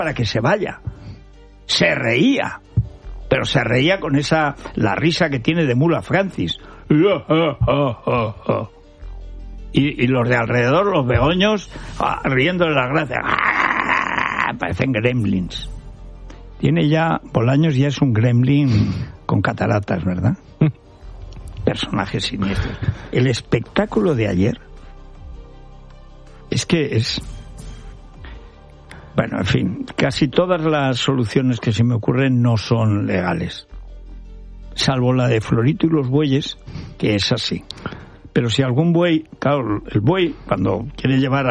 para que se vaya. Se reía, pero se reía con la risa que tiene de mula Francis. Y los de alrededor, los begoños, riendo de las gracias. Parecen gremlins. Tiene ya, Bolaños ya es un gremlin con cataratas, ¿verdad? Personajes siniestros. El espectáculo de ayer es que es... Bueno, en fin, casi todas las soluciones que se me ocurren no son legales. Salvo la de Florito y los bueyes, que es así. Pero si algún buey, claro, el buey, cuando quiere llevar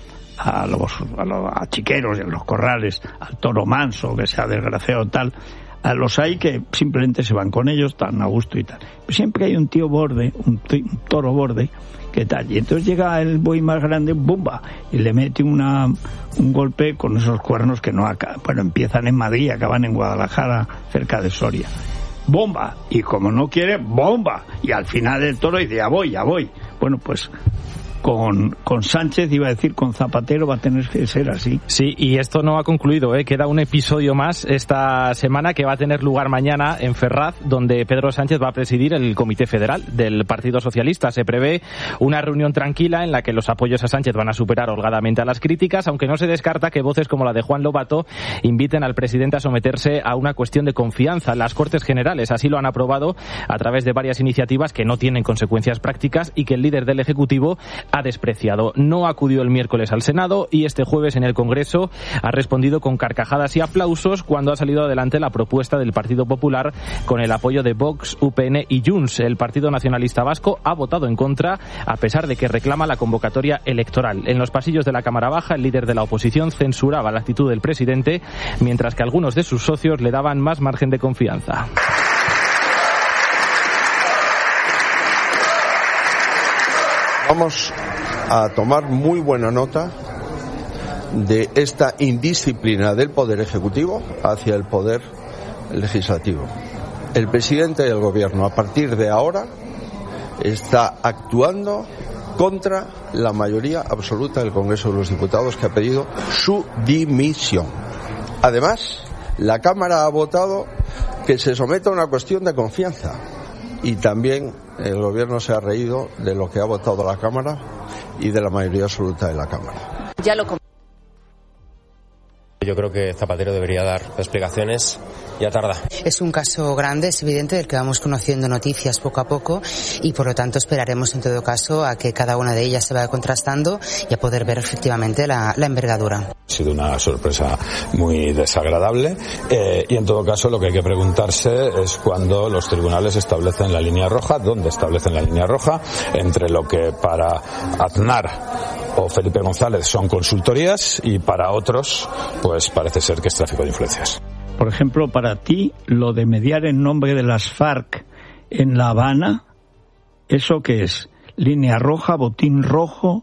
a chiqueros y a los corrales, al toro manso, que sea desgraciado tal, a los hay que simplemente se van con ellos tan a gusto y tal. Pero siempre hay un tío borde, un toro borde, que tal, y entonces llega el buey más grande, ¡bumba!, y le mete un golpe con esos cuernos que no acaban, bueno, empiezan en Madrid, acaban en Guadalajara, cerca de Soria. ¡Bomba! Y como no quiere, ¡bomba! Y al final el toro dice, ya voy. Bueno, pues con Sánchez, iba a decir, con Zapatero va a tener que ser así. Sí, y esto no ha concluido, queda un episodio más esta semana que va a tener lugar mañana en Ferraz, donde Pedro Sánchez va a presidir el Comité Federal del Partido Socialista. Se prevé una reunión tranquila en la que los apoyos a Sánchez van a superar holgadamente a las críticas, aunque no se descarta que voces como la de Juan Lobato inviten al presidente a someterse a una cuestión de confianza. Las Cortes Generales así lo han aprobado a través de varias iniciativas que no tienen consecuencias prácticas y que el líder del Ejecutivo ha despreciado. No acudió el miércoles al Senado y este jueves en el Congreso ha respondido con carcajadas y aplausos cuando ha salido adelante la propuesta del Partido Popular con el apoyo de Vox, UPN y Junts. El Partido Nacionalista Vasco ha votado en contra a pesar de que reclama la convocatoria electoral. En los pasillos de la Cámara Baja, el líder de la oposición censuraba la actitud del presidente, mientras que algunos de sus socios le daban más margen de confianza. Vamos a tomar muy buena nota de esta indisciplina del Poder Ejecutivo hacia el Poder Legislativo. El presidente del Gobierno, a partir de ahora, está actuando contra la mayoría absoluta del Congreso de los Diputados, que ha pedido su dimisión. Además, la Cámara ha votado que se someta a una cuestión de confianza. Y también el Gobierno se ha reído de lo que ha votado la Cámara y de la mayoría absoluta de la Cámara. Yo creo que Zapatero debería dar explicaciones, ya tarda. Es un caso grande, es evidente, del que vamos conociendo noticias poco a poco y por lo tanto esperaremos en todo caso a que cada una de ellas se vaya contrastando y a poder ver efectivamente la envergadura. Ha sido una sorpresa muy desagradable y en todo caso lo que hay que preguntarse es cuándo los tribunales establecen la línea roja, dónde establecen la línea roja entre lo que para Aznar o Felipe González son consultorías y para otros pues parece ser que es tráfico de influencias. Por ejemplo, para ti, lo de mediar en nombre de las FARC en La Habana, ¿eso qué es? ¿Línea roja, botín rojo?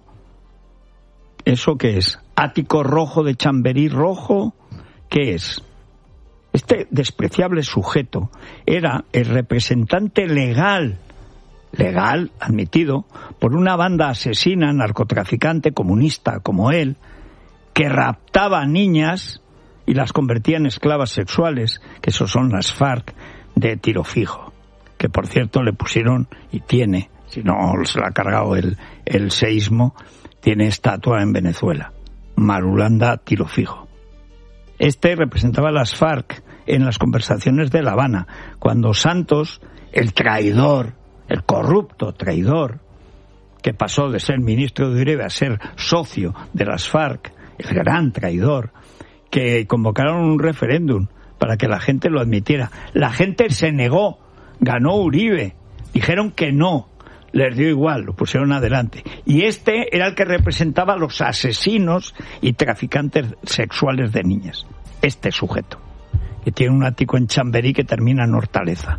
¿Eso qué es? ¿Ático rojo de Chamberí rojo? ¿Qué es? Este despreciable sujeto era el representante legal, admitido, por una banda asesina, narcotraficante, comunista como él, que raptaba a niñas y las convertía en esclavas sexuales, que esos son las FARC de tiro fijo, que por cierto le pusieron, y tiene, si no se la ha cargado el seísmo, tiene estatua en Venezuela, Marulanda tiro fijo. Este representaba a las FARC en las conversaciones de La Habana, cuando Santos, el traidor, el corrupto traidor, que pasó de ser ministro de Uribe a ser socio de las FARC, el gran traidor, que convocaron un referéndum para que la gente lo admitiera. La gente se negó, ganó Uribe, dijeron que no, les dio igual, lo pusieron adelante. Y este era el que representaba a los asesinos y traficantes sexuales de niñas. Este sujeto, que tiene un ático en Chamberí que termina en Hortaleza.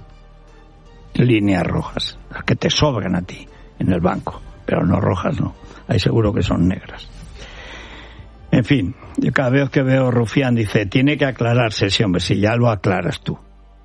Líneas rojas, las que te sobran a ti en el banco, pero no rojas, no. Ahí seguro que son negras. En fin, yo cada vez que veo Rufián dice, tiene que aclararse ese hombre. Sí, ya lo aclaras tú,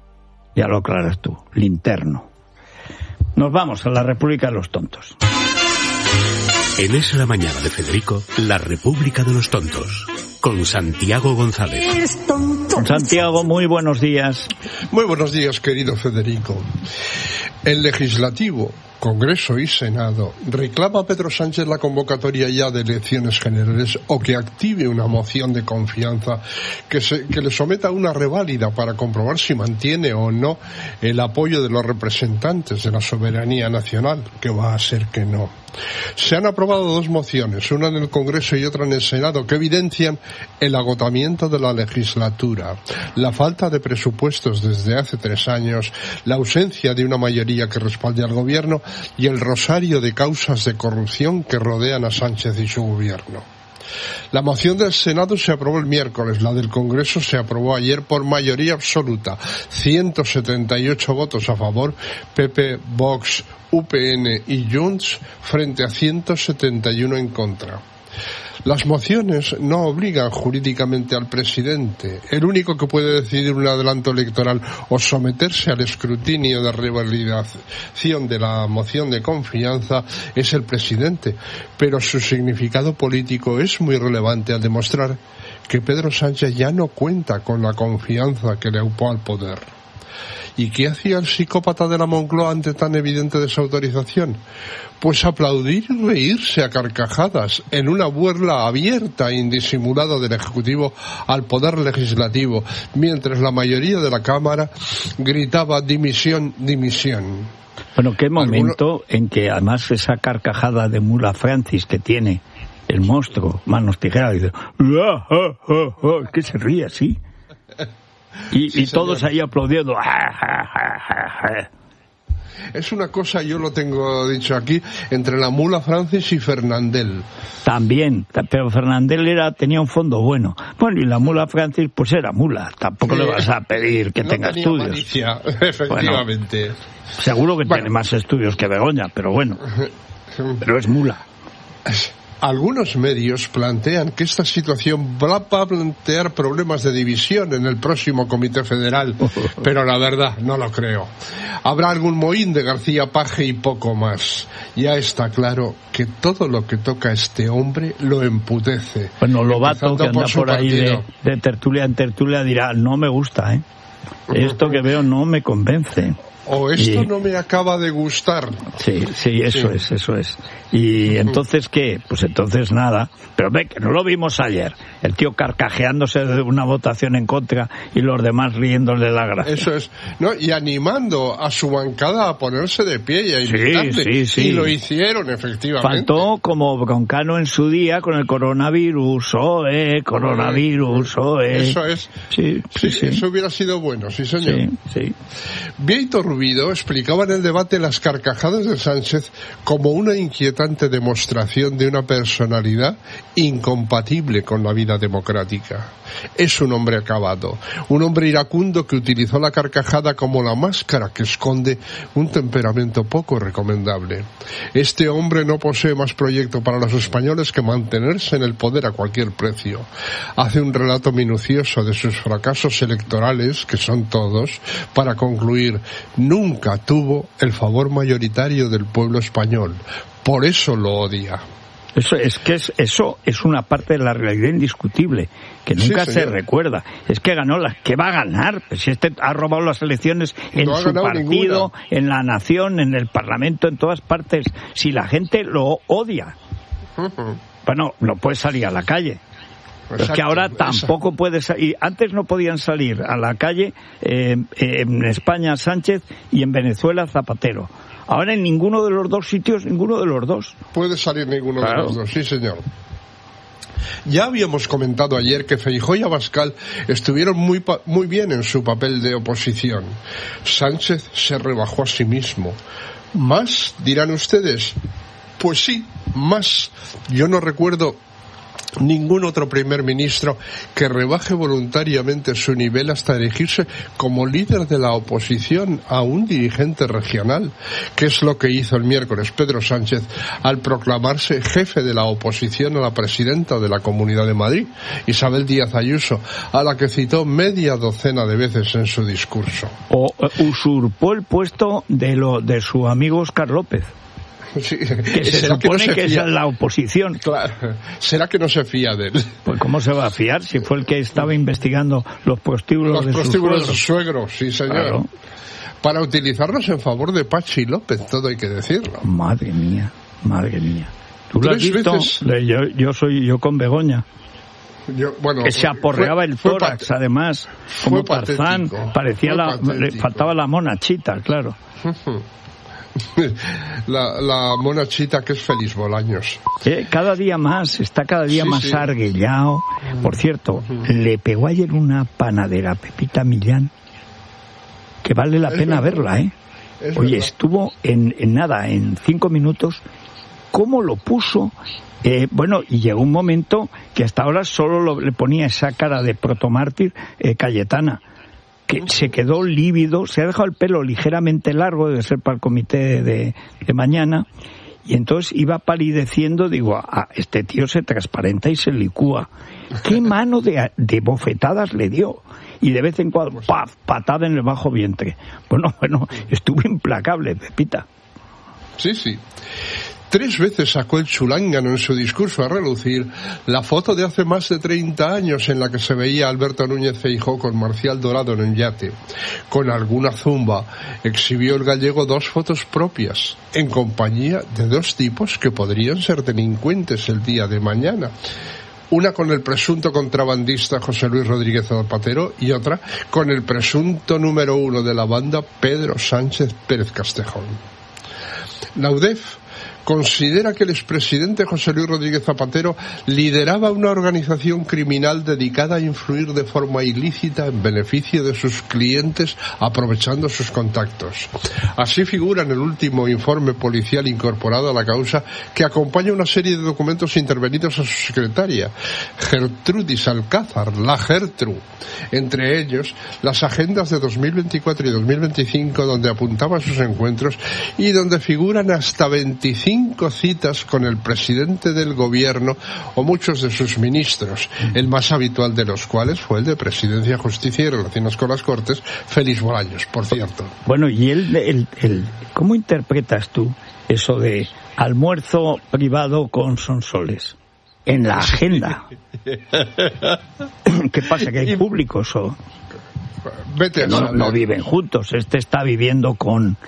linterno. Nos vamos a la República de los Tontos. En Es la Mañana de Federico, la República de los Tontos, con Santiago González. Santiago, muy buenos días. Muy buenos días, querido Federico. El Legislativo, Congreso y Senado reclama a Pedro Sánchez la convocatoria ya de elecciones generales o que active una moción de confianza que le someta a una reválida para comprobar si mantiene o no el apoyo de los representantes de la soberanía nacional, que va a ser que no. Se han aprobado dos mociones, una en el Congreso y otra en el Senado, que evidencian el agotamiento de la legislatura, la falta de presupuestos desde hace 3 años, la ausencia de una mayoría que respalde al gobierno y el rosario de causas de corrupción que rodean a Sánchez y su gobierno. La moción del Senado se aprobó el miércoles, la del Congreso se aprobó ayer por mayoría absoluta, 178 votos a favor, PP, Vox, UPN y Junts frente a 171 en contra. Las mociones no obligan jurídicamente al presidente. El único que puede decidir un adelanto electoral o someterse al escrutinio de revalidación de la moción de confianza es el presidente, pero su significado político es muy relevante al demostrar que Pedro Sánchez ya no cuenta con la confianza que le aupó al poder. ¿Y qué hacía el psicópata de la Moncloa ante tan evidente desautorización? Pues aplaudir y reírse a carcajadas en una burla abierta e indisimulada del Ejecutivo al Poder Legislativo, mientras la mayoría de la Cámara gritaba dimisión, dimisión. Bueno, qué momento en que además esa carcajada de Mula Francis que tiene el monstruo, manos tijeras, dice, que se ríe así. Y todos ahí aplaudiendo. Es una cosa, yo lo tengo dicho aquí, entre la Mula Francis y Fernandel. También, pero Fernandel tenía un fondo bueno. Bueno, y la Mula Francis pues era mula. Tampoco le vas a pedir que tenga estudios. Malicia, efectivamente. Bueno, seguro que tiene más estudios que Begoña, pero bueno. Pero es mula. Algunos medios plantean que esta situación va a plantear problemas de división en el próximo Comité Federal, pero la verdad, no lo creo. Habrá algún mohín de García Paje y poco más. Ya está claro que todo lo que toca a este hombre lo emputece. Bueno, Lobato, que anda por ahí de tertulia en tertulia, dirá, no me gusta, ¿eh? Esto que veo no me convence. O esto no me acaba de gustar. Sí, eso es. ¿Y entonces qué? Pues entonces nada. Pero ve que no lo vimos ayer. El tío carcajeándose de una votación en contra y los demás riéndole la gracia. Eso es. ¿No? Y animando a su bancada a ponerse de pie y a invitarle. Sí. Y lo hicieron, efectivamente. Faltó como Broncano en su día con el coronavirus. Coronavirus. Eso es. Sí. Eso hubiera sido bueno, sí señor. Sí. Vieito Rubido explicaba en el debate las carcajadas de Sánchez como una inquietante demostración de una personalidad incompatible con la vida democrática. Es un hombre acabado, un hombre iracundo que utilizó la carcajada como la máscara que esconde un temperamento poco recomendable. Este hombre no posee más proyecto para los españoles que mantenerse en el poder a cualquier precio. Hace un relato minucioso de sus fracasos electorales, que son todos, para concluir: nunca tuvo el favor mayoritario del pueblo español. Por eso lo odia. Eso es una parte de la realidad indiscutible, que nunca se recuerda. Es que ganó que va a ganar. Pues si ha robado las elecciones en su partido, en la nación, en el Parlamento, en todas partes. Si la gente lo odia, bueno, no puede salir a la calle. Exacto, es que ahora tampoco puede salir. Antes no podían salir a la calle en España Sánchez y en Venezuela Zapatero. Ahora en ninguno de los dos sitios, ninguno de los dos. Puede salir ninguno de los dos, sí señor. Ya habíamos comentado ayer que Feijóo y Abascal estuvieron muy bien en su papel de oposición. Sánchez se rebajó a sí mismo. ¿Más? Dirán ustedes. Pues sí, más. Yo no recuerdo ningún otro primer ministro que rebaje voluntariamente su nivel hasta erigirse como líder de la oposición a un dirigente regional, que es lo que hizo el miércoles Pedro Sánchez al proclamarse jefe de la oposición a la presidenta de la Comunidad de Madrid, Isabel Díaz Ayuso, a la que citó media docena de veces en su discurso. O usurpó el puesto de su amigo Óscar López. Sí. Que se supone que esa es la oposición. Claro. ¿Será que no se fía de él? Pues ¿cómo se va a fiar si fue el que estaba investigando los prostíbulos de su suegro? Sí, señor. Claro. Para utilizarlos en favor de Pachi López, todo hay que decirlo. Madre mía. ¿Tú lo has visto? Yo con Begoña. Que se aporreaba el tórax, además, como Tarzán. Parecía le faltaba la monachita, claro. La monachita que es Félix Bolaños. Cada día más, está cada día más arguellado. Por cierto, le pegó ayer una panadera a Pepita Millán, que vale la pena verla, ¿eh? Oye, estuvo en 5 minutos, ¿cómo lo puso? Y llegó un momento que hasta ahora solo le ponía esa cara de protomártir Cayetana, que se quedó lívido, se ha dejado el pelo ligeramente largo, debe ser para el comité de mañana, y entonces iba palideciendo, digo, este tío se transparenta y se licúa. ¿Qué mano de bofetadas le dio? Y de vez en cuando, ¡paf!, patada en el bajo vientre. Bueno, estuvo implacable, Pepita. Sí. 3 veces sacó el chulángano en su discurso a relucir la foto de hace más de 30 años en la que se veía a Alberto Núñez Feijóo con Marcial Dorado en el yate. Con alguna zumba exhibió el gallego 2 fotos propias, en compañía de 2 tipos que podrían ser delincuentes el día de mañana. Una con el presunto contrabandista José Luis Rodríguez Zapatero y otra con el presunto número 1 de la banda Pedro Sánchez Pérez Castejón. La UDEF considera que el expresidente José Luis Rodríguez Zapatero lideraba una organización criminal dedicada a influir de forma ilícita en beneficio de sus clientes aprovechando sus contactos. Así figura en el último informe policial incorporado a la causa, que acompaña una serie de documentos intervenidos a su secretaria, Gertrudis Alcázar, la Gertru. Entre ellos, las agendas de 2024 y 2025, donde apuntaban sus encuentros y donde figuran hasta 25 citas con el presidente del gobierno o muchos de sus ministros, el más habitual de los cuales fue el de Presidencia, Justicia y Relaciones con las Cortes, Félix Bolaños, por cierto. Bueno, y ¿cómo interpretas tú eso de almuerzo privado con Sonsoles en la agenda? ¿Qué pasa? ¿Que hay públicos o que no viven juntos? Este está viviendo con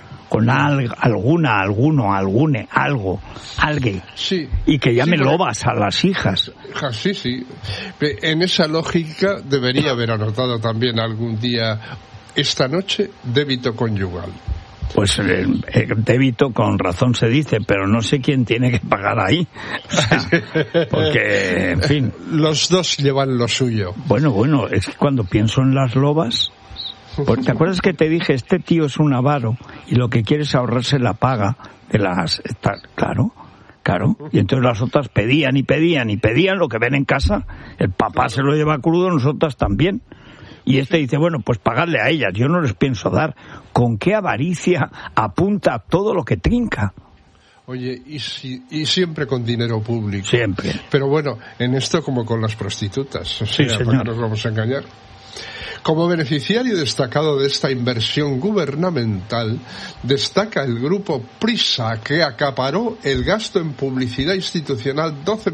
alguien, sí, y que llame lobas a las hijas. Sí. En esa lógica debería haber anotado también algún día, esta noche, débito conyugal. Pues el débito con razón se dice, pero no sé quién tiene que pagar ahí. O sea, porque, en fin. Los dos llevan lo suyo. Bueno, es que cuando pienso en las lobas, pues, ¿te acuerdas que te dije, este tío es un avaro y lo que quiere es ahorrarse la paga de las... Claro. Y entonces las otras pedían lo que ven en casa. El papá se lo lleva crudo, nosotras también. Y este dice, bueno, pues pagarle a ellas, yo no les pienso dar. ¿Con qué avaricia apunta todo lo que trinca? Oye, y siempre con dinero público. Siempre. Pero bueno, en esto como con las prostitutas. O sea, sí, señor. ¿Para qué nos vamos a engañar? Como beneficiario destacado de esta inversión gubernamental, destaca el grupo Prisa, que acaparó el gasto en publicidad institucional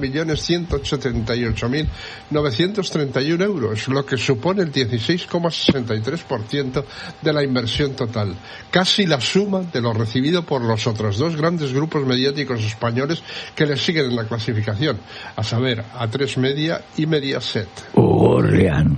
12.178.931 euros, lo que supone el 16,63% de la inversión total, casi la suma de lo recibido por los otros 2 grandes grupos mediáticos españoles que le siguen en la clasificación, a saber, A3 Media y Mediaset. Urlian,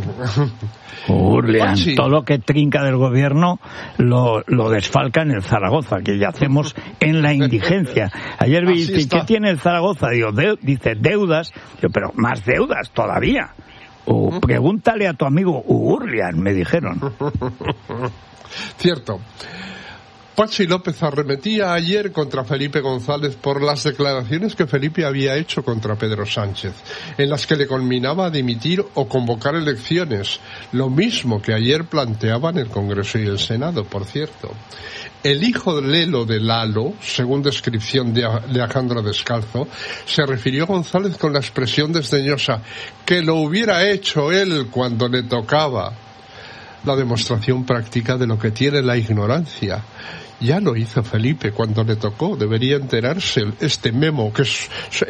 todo lo que trinca del gobierno lo desfalca en el Zaragoza, que ya hacemos en la indigencia. Ayer vi, ¿qué tiene el Zaragoza? Digo, dice deudas. Digo, pero más deudas todavía. Pregúntale a tu amigo Urlian, me dijeron. Cierto. Pachi López arremetía ayer contra Felipe González por las declaraciones que Felipe había hecho contra Pedro Sánchez, en las que le conminaba a dimitir o convocar elecciones, lo mismo que ayer planteaban el Congreso y el Senado, por cierto. El hijo de Lelo de Lalo, según descripción de Alejandro Descalzo, se refirió a González con la expresión desdeñosa, que lo hubiera hecho él cuando le tocaba. La demostración práctica de lo que tiene la ignorancia Ya lo hizo Felipe cuando le tocó. Debería enterarse este Memo, que es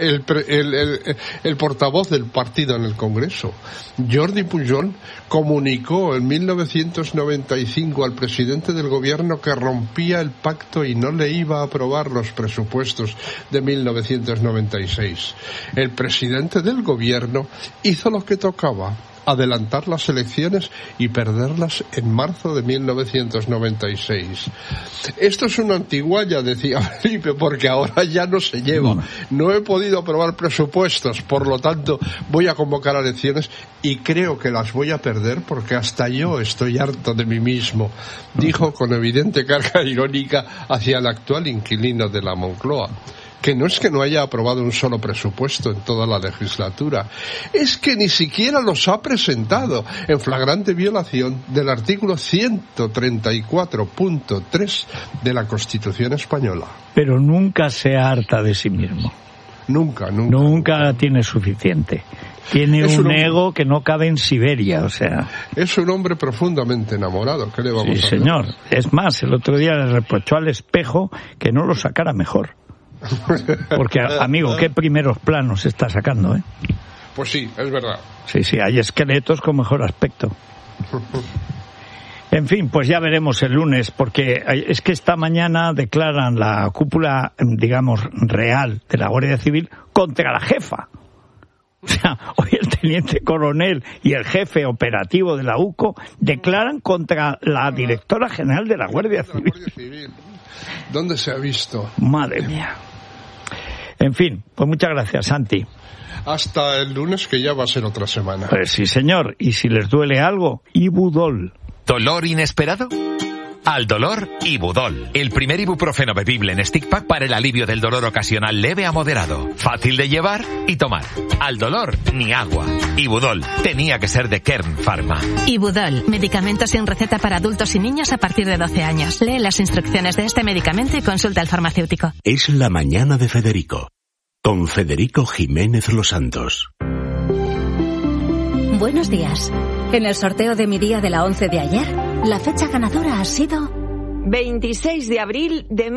el portavoz del partido en el Congreso. Jordi Pujol comunicó en 1995 al presidente del gobierno que rompía el pacto y no le iba a aprobar los presupuestos de 1996. El presidente del gobierno hizo lo que tocaba: adelantar las elecciones y perderlas en marzo de 1996. Esto es una antigualla, decía Felipe, porque ahora ya no se lleva. No he podido aprobar presupuestos, por lo tanto voy a convocar a elecciones y creo que las voy a perder porque hasta yo estoy harto de mí mismo, dijo con evidente carga irónica hacia el actual inquilino de la Moncloa. Que no es que no haya aprobado un solo presupuesto en toda la legislatura, es que ni siquiera los ha presentado, en flagrante violación del artículo 134.3 de la Constitución española. Pero nunca se harta de sí mismo. Nunca tiene suficiente. Tiene un ego que no cabe en Siberia, o sea. Es un hombre profundamente enamorado, ¿qué le vamos a hacer? Sí, señor. Es más, el otro día le reprochó al espejo que no lo sacara mejor. Porque, amigo, qué primeros planos está sacando, ¿eh? Pues sí, es verdad. Sí, hay esqueletos con mejor aspecto. En fin, pues ya veremos el lunes, porque es que esta mañana declaran la cúpula, digamos, real de la Guardia Civil contra la jefa. O sea, hoy el teniente coronel y el jefe operativo de la UCO declaran contra la directora general de la Guardia Civil. ¿Dónde se ha visto? Madre mía. En fin, pues muchas gracias, Santi. Hasta el lunes, que ya va a ser otra semana. Pues sí, señor. Y si les duele algo, Ibudol. ¿Dolor inesperado? Al dolor, Ibudol. El primer ibuprofeno bebible en stick pack para el alivio del dolor ocasional leve a moderado. Fácil de llevar y tomar. Al dolor, ni agua. Ibudol. Tenía que ser de Kern Pharma. Ibudol. Medicamento sin receta para adultos y niños a partir de 12 años. Lee las instrucciones de este medicamento y consulta al farmacéutico. Es la mañana de Federico. Con Federico Jiménez Los Santos. Buenos días. En el sorteo de mi día de la 11 de ayer, la fecha ganadora ha sido 26 de abril de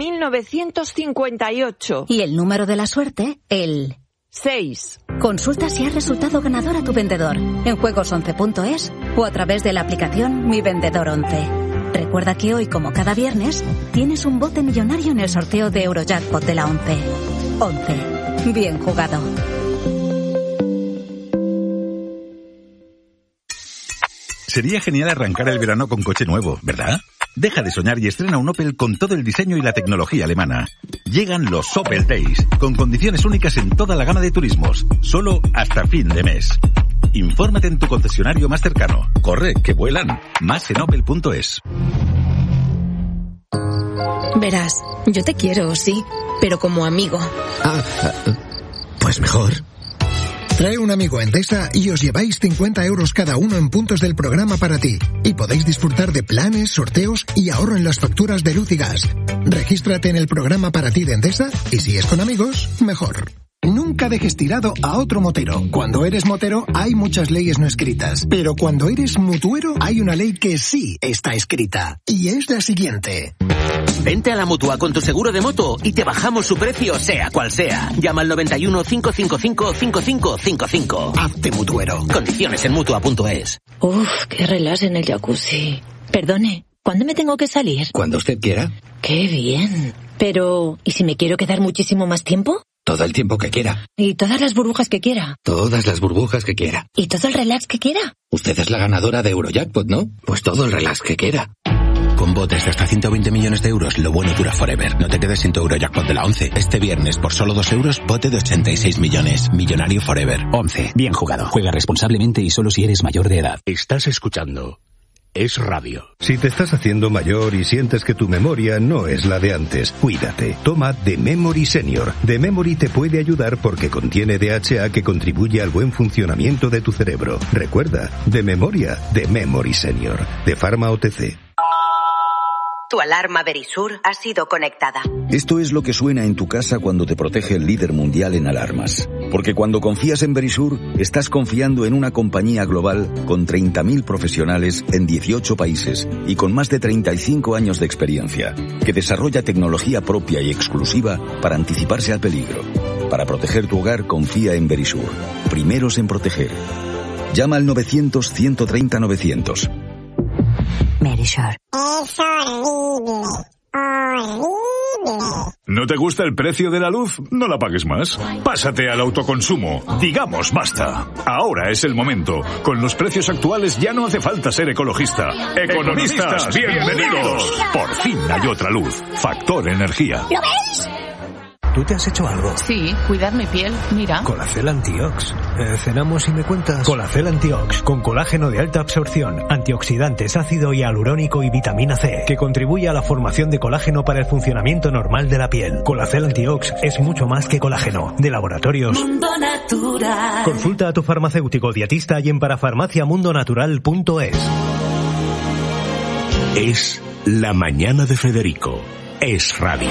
1958. Y el número de la suerte, el 6. Consulta si ha resultado ganador a tu vendedor en juegos11.es o a través de la aplicación Mi Vendedor 11. Recuerda que hoy, como cada viernes, tienes un bote millonario en el sorteo de Eurojackpot de la 11. 11. Bien jugado. Sería genial arrancar el verano con coche nuevo, ¿verdad? Deja de soñar y estrena un Opel con todo el diseño y la tecnología alemana. Llegan los Opel Days, con condiciones únicas en toda la gama de turismos, solo hasta fin de mes. Infórmate en tu concesionario más cercano. Corre, que vuelan. Más en opel.es. Verás, yo te quiero, sí, pero como amigo. Pues mejor. Trae un amigo a Endesa y os lleváis 50 euros cada uno en puntos del programa para ti. Y podéis disfrutar de planes, sorteos y ahorro en las facturas de luz y gas. Regístrate en el programa para ti de Endesa y si es con amigos, mejor. Nunca dejes tirado a otro motero. Cuando eres motero hay muchas leyes no escritas, pero cuando eres mutuero hay una ley que sí está escrita. Y es la siguiente. Vente a la Mutua con tu seguro de moto y te bajamos su precio sea cual sea. Llama al 91 555 5555. Hazte mutuero. Condiciones en Mutua.es. Uf, qué relax en el jacuzzi. Perdone, ¿cuándo me tengo que salir? Cuando usted quiera. Qué bien. Pero, ¿y si me quiero quedar muchísimo más tiempo? Todo el tiempo que quiera. ¿Y todas las burbujas que quiera? Todas las burbujas que quiera. ¿Y todo el relax que quiera? Usted es la ganadora de Eurojackpot, ¿no? Pues todo el relax que quiera. Con botes de hasta 120 millones de euros, lo bueno dura forever. No te quedes sin tu Eurojackpot de la 11. Este viernes, por solo 2 euros, bote de 86 millones. Millonario forever. 11. Bien jugado. Juega responsablemente y solo si eres mayor de edad. Estás escuchando Es Radio. Si te estás haciendo mayor y sientes que tu memoria no es la de antes, cuídate. Toma The Memory Senior. The Memory te puede ayudar porque contiene DHA que contribuye al buen funcionamiento de tu cerebro. Recuerda, de memoria, The Memory Senior. De Pharma OTC. Tu alarma Verisur ha sido conectada. Esto es lo que suena en tu casa cuando te protege el líder mundial en alarmas. Porque cuando confías en Verisur, estás confiando en una compañía global con 30.000 profesionales en 18 países y con más de 35 años de experiencia, que desarrolla tecnología propia y exclusiva para anticiparse al peligro. Para proteger tu hogar, confía en Verisur. Primeros en proteger. Llama al 900-130-900. Verisur. Es horrible. Horrible. ¿No te gusta el precio de la luz? No la pagues más. Pásate al autoconsumo. Digamos basta. Ahora es el momento. Con los precios actuales ya no hace falta ser ecologista. ¡Economistas, bienvenidos! Por fin hay otra luz. Factor Energía. ¿Lo veis? ¿Tú te has hecho algo? Sí, cuidar mi piel, mira. Colacel Antiox. Cenamos y me cuentas. Colacel Antiox, con colágeno de alta absorción, antioxidantes, ácido hialurónico y vitamina C, que contribuye a la formación de colágeno para el funcionamiento normal de la piel. Colacel Antiox es mucho más que colágeno. De Laboratorios Mundo Natural. Consulta a tu farmacéutico dietista y en parafarmaciamundonatural.es. Es La Mañana de Federico. Es radio.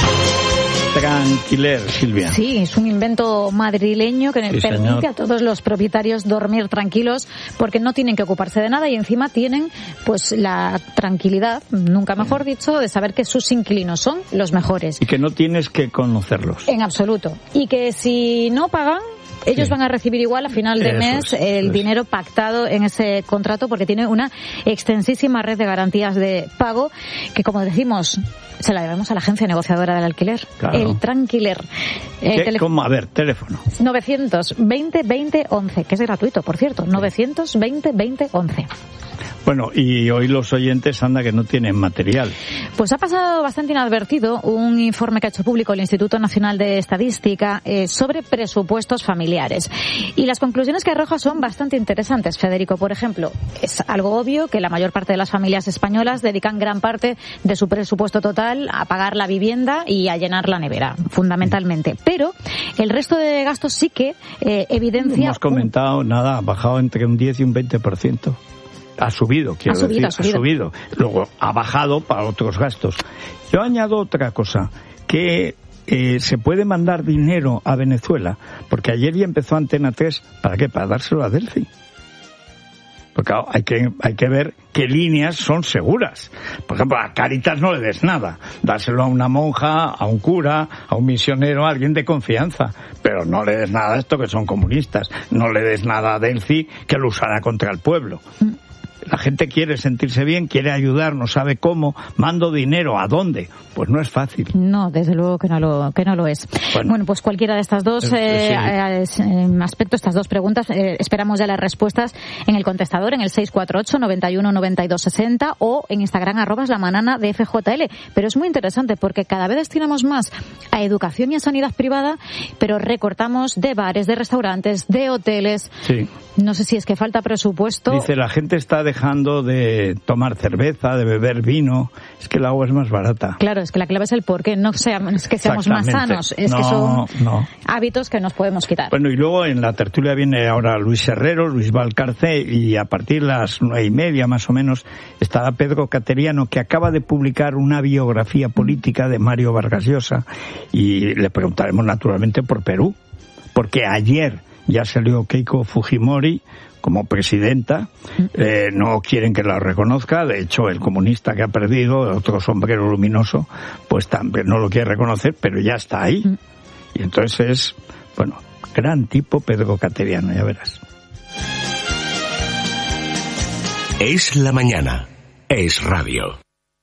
Tranquiler, Silvia. Sí, es un invento madrileño que permite a todos los propietarios dormir tranquilos porque no tienen que ocuparse de nada y encima tienen pues la tranquilidad, nunca mejor dicho, de saber que sus inquilinos son los mejores. Y que no tienes que conocerlos. En absoluto. Y que si no pagan, ellos van a recibir igual a final de mes el dinero pactado en ese contrato porque tiene una extensísima red de garantías de pago que, como decimos, se la debemos a la agencia negociadora del alquiler. Claro. El Tranquiler. ¿Cómo? A ver, teléfono. 920-20-11, que es gratuito, por cierto. 920-20-11. Bueno, y hoy los oyentes anda que no tienen material. Pues ha pasado bastante inadvertido un informe que ha hecho público el Instituto Nacional de Estadística sobre presupuestos familiares. Y las conclusiones que arroja son bastante interesantes, Federico. Por ejemplo, es algo obvio que la mayor parte de las familias españolas dedican gran parte de su presupuesto total a pagar la vivienda y a llenar la nevera, fundamentalmente. Pero el resto de gastos sí que evidencia... Hemos comentado, ha bajado entre un 10 y un 20%. Ha subido. Luego ha bajado para otros gastos. Yo añado otra cosa, que se puede mandar dinero a Venezuela, porque ayer ya empezó Antena 3, ¿para qué? Para dárselo a Delphi. Porque claro, hay que ver qué líneas son seguras. Por ejemplo, a Cáritas no le des nada. Dárselo a una monja, a un cura, a un misionero, a alguien de confianza. Pero no le des nada a esto que son comunistas. No le des nada a Delphi que lo usará contra el pueblo. La gente quiere sentirse bien, quiere ayudar, no sabe cómo. Mando dinero, ¿a dónde? Pues no es fácil. No, desde luego que no lo es. Bueno, pues cualquiera de estas dos aspectos, estas dos preguntas, esperamos ya las respuestas en el contestador, en el 648-91-9260 o en Instagram, @lamanana de FJL. Pero es muy interesante porque cada vez destinamos más a educación y a sanidad privada, pero recortamos de bares, de restaurantes, de hoteles. Sí. No sé si es que falta presupuesto. Dice, la gente está dejando de tomar cerveza, de beber vino. Es que el agua es más barata. Claro, es que la clave es el por qué. No es que seamos más sanos, es que son hábitos que nos podemos quitar. Bueno, y luego en la tertulia viene ahora Luis Herrero, Luis Valcarce, y a partir de las 9:30 más o menos estará Pedro Cateriano, que acaba de publicar una biografía política de Mario Vargas Llosa, y le preguntaremos naturalmente por Perú, porque ayer ya salió Keiko Fujimori como presidenta, no quieren que la reconozca, de hecho el comunista que ha perdido, otro sombrero luminoso, pues también no lo quiere reconocer, pero ya está ahí. Y entonces gran tipo Pedro Cateriano, ya verás. Es la mañana, es radio.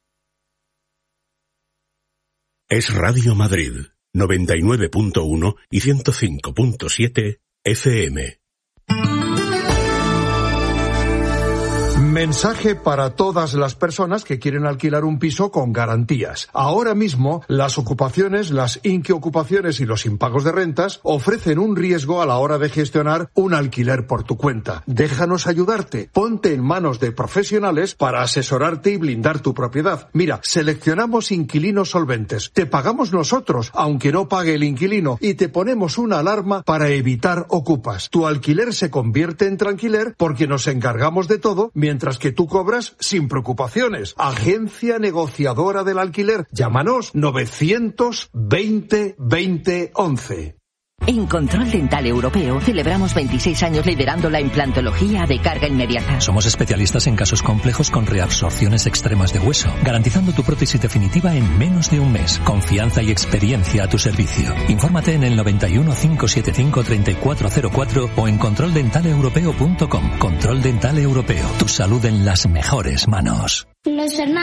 Es Radio Madrid, 99.1 y 105.7 FM. Mensaje para todas las personas que quieren alquilar un piso con garantías. Ahora mismo, las ocupaciones, las inquiocupaciones y los impagos de rentas ofrecen un riesgo a la hora de gestionar un alquiler por tu cuenta. Déjanos ayudarte. Ponte en manos de profesionales para asesorarte y blindar tu propiedad. Mira, seleccionamos inquilinos solventes. Te pagamos nosotros, aunque no pague el inquilino, y te ponemos una alarma para evitar ocupas. Tu alquiler se convierte en tranquiler porque nos encargamos de todo mientras mientras que tú cobras sin preocupaciones. Agencia negociadora del alquiler. Llámanos 920 20 11. En Control Dental Europeo celebramos 26 años liderando la implantología de carga inmediata. Somos especialistas en casos complejos con reabsorciones extremas de hueso, garantizando tu prótesis definitiva en menos de un mes. Confianza y experiencia a tu servicio. Infórmate en el 91 575 3404 o en controldentaleuropeo.com. Control Dental Europeo. Tu salud en las mejores manos.